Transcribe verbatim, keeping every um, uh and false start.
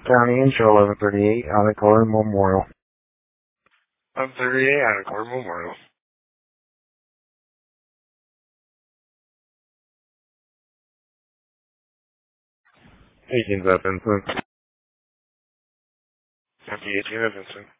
County and show eleven thirty-eight out of Gordon Memorial. eleven thirty-eight out of Gordon Memorial. eighteen's at Vincent. County eighteen at Vincent.